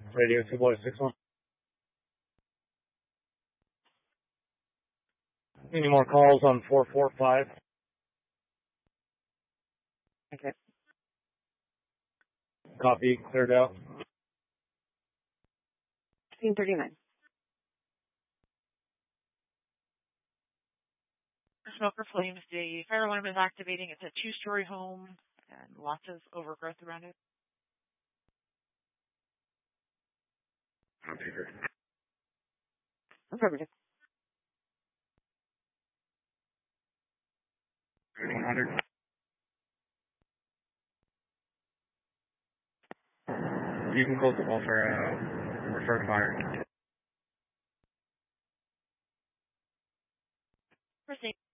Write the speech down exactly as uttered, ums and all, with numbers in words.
Radio two boy six one. Any more calls on four four five? Okay. Copy, cleared out. Scene thirty-nine. Smoker flames. The fire alarm is activating. It's a two-story home and lots of overgrowth around it. Affirmative. one hundred. You can close the wall for uh, refer to fire. Proceed.